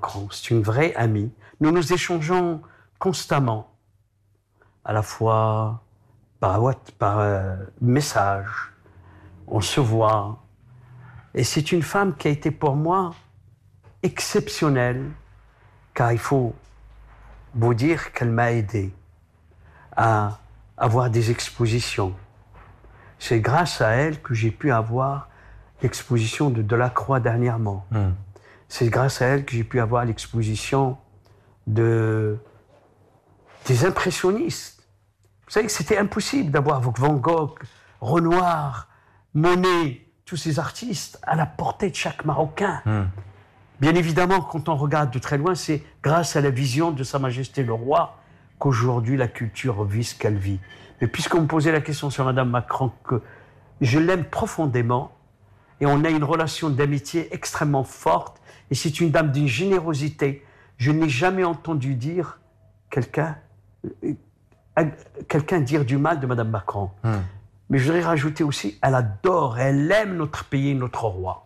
Macron. C'est une vraie amie. Nous nous échangeons constamment, à la fois par message. On se voit. Et c'est une femme qui a été pour moi exceptionnelle, car il faut vous dire qu'elle m'a aidé à avoir des expositions. C'est grâce à elle que j'ai pu avoir l'exposition de Delacroix dernièrement. C'est grâce à elle que j'ai pu avoir l'exposition des impressionnistes. Vous savez que c'était impossible d'avoir Van Gogh, Renoir, Monet, tous ces artistes à la portée de chaque Marocain. Bien évidemment, quand on regarde de très loin, c'est grâce à la vision de Sa Majesté le Roi qu'aujourd'hui la culture vit ce qu'elle vit. Mais puisqu'on me posait la question sur Madame Macron, que je l'aime profondément, et on a une relation d'amitié extrêmement forte, et c'est une dame d'une générosité. Je n'ai jamais entendu dire quelqu'un dire du mal de Madame Macron. Mais je voudrais rajouter aussi, elle adore, elle aime notre pays, notre roi.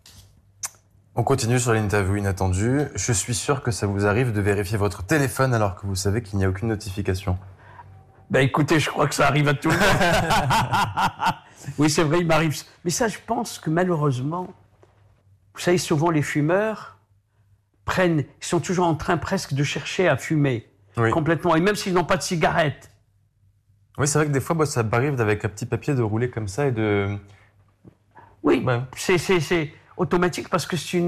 On continue sur l'interview inattendue. Je suis sûr que ça vous arrive de vérifier votre téléphone alors que vous savez qu'il n'y a aucune notification. Ben écoutez, je crois que ça arrive à tout le monde. Oui, c'est vrai, il m'arrive. Mais ça, je pense que malheureusement, vous savez, souvent les fumeurs ils sont toujours en train presque de chercher à fumer. Complètement. Et même s'ils n'ont pas de cigarette. Oui, c'est vrai que des fois, ça m'arrive avec un petit papier de rouler comme ça et de... Oui, c'est automatique parce que c'est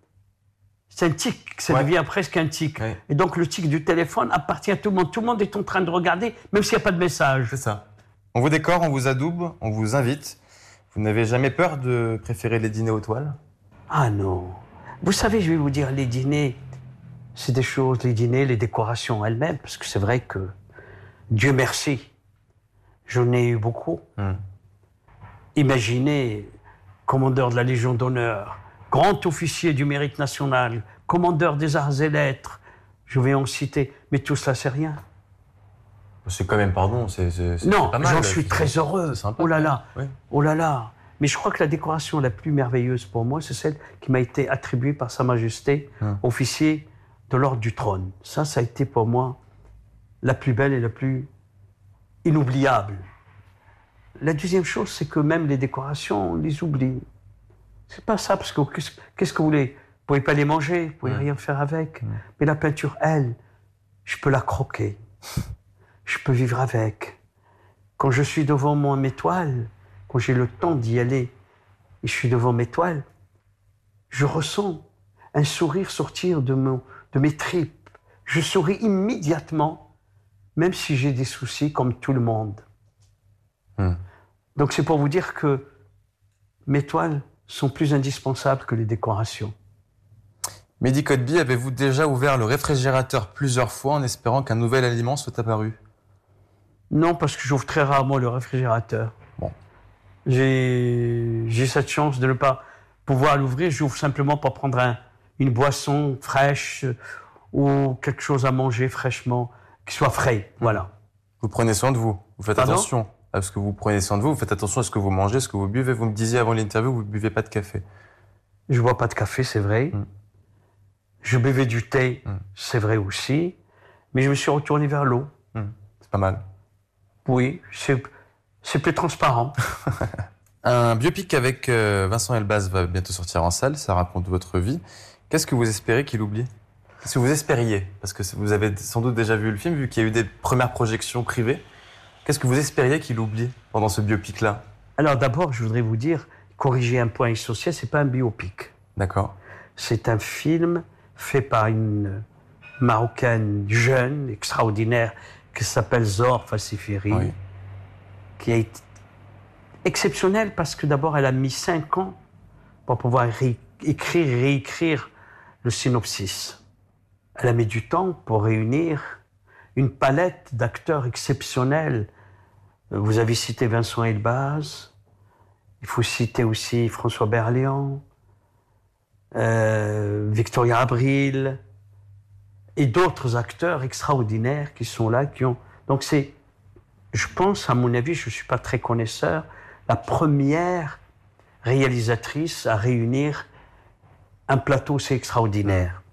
un tic, ça devient presque un tic. Et donc le tic du téléphone appartient à tout le monde. Tout le monde est en train de regarder, même s'il n'y a pas de message. C'est ça. On vous décore, on vous adoube, on vous invite. Vous n'avez jamais peur de préférer les dîners aux toiles? Ah non. Vous savez, je vais vous dire, les dîners, c'est des choses, les dîners, les décorations elles-mêmes, parce que c'est vrai que, Dieu merci, j'en ai eu beaucoup. Imaginez, commandeur de la Légion d'honneur, grand officier du mérite national, commandeur des arts et lettres, je vais en citer, mais tout cela, c'est rien. C'est quand même, pardon, c'est non, pas mal. j'en suis très heureux. Sympa, oh là là, oh là là. Mais je crois que la décoration la plus merveilleuse pour moi, c'est celle qui m'a été attribuée par Sa Majesté, officier de l'Ordre du Trône. Ça a été pour moi la plus belle et la plus inoubliable. La deuxième chose, c'est que même les décorations, on les oublie. C'est pas ça, parce que qu'est-ce que vous voulez? Vous pouvez pas les manger, vous pouvez rien faire avec. Mais la peinture, elle, je peux la croquer. Je peux vivre avec. Quand je suis devant mes toiles, quand j'ai le temps d'y aller, et je suis devant mes toiles, je ressens un sourire sortir de mes tripes. Je souris immédiatement, même si j'ai des soucis comme tout le monde. Donc c'est pour vous dire que mes toiles sont plus indispensables que les décorations. Mehdi Kotbi, avez-vous déjà ouvert le réfrigérateur plusieurs fois en espérant qu'un nouvel aliment soit apparu? Non, parce que j'ouvre très rarement le réfrigérateur. Bon. J'ai cette chance de ne pas pouvoir l'ouvrir. J'ouvre simplement pour prendre une boisson fraîche ou quelque chose à manger fraîchement, qui soit frais. Voilà. Vous prenez soin de vous. Vous faites attention à ce que vous prenez soin de vous. Vous faites attention à ce que vous mangez, ce que vous buvez. Vous me disiez avant l'interview, vous ne buvez pas de café. Je ne bois pas de café, c'est vrai. Je buvais du thé, c'est vrai aussi. Mais je me suis retourné vers l'eau. C'est pas mal. Oui, c'est plus transparent. Un biopic avec Vincent Elbaz va bientôt sortir en salle. Ça raconte votre vie. Qu'est-ce que vous espérez qu'il oublie? Qu'est-ce que vous espériez? Parce que vous avez sans doute déjà vu le film, vu qu'il y a eu des premières projections privées. Qu'est-ce que vous espériez qu'il oublie pendant ce biopic-là? Alors d'abord, je voudrais vous dire, corriger un point essentiel, c'est pas un biopic. D'accord. C'est un film fait par une Marocaine jeune, extraordinaire, qui s'appelle Zor Falsifiri, qui a été exceptionnelle parce que d'abord, elle a mis 5 ans pour pouvoir réécrire le synopsis. Elle a mis du temps pour réunir une palette d'acteurs exceptionnels. Vous avez cité Vincent Elbaz, il faut citer aussi François Berléand, Victoria Abril, et d'autres acteurs extraordinaires qui sont là, Donc c'est, je pense, à mon avis, je ne suis pas très connaisseur, la première réalisatrice à réunir un plateau aussi extraordinaire.